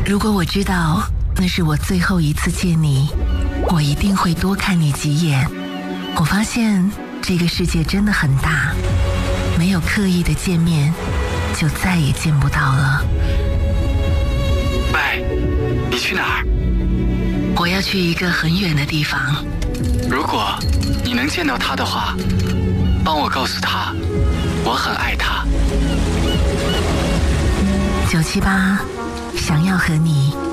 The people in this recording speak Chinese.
如果我知道那是我最后一次见你，我一定会多看你几眼。我发现这个世界真的很大，没有刻意的见面，就再也见不到了。 喂，你去哪儿？ 我要去一个很远的地方。 如果你能见到他的话，帮我告诉他，我很爱他。 978，想要和你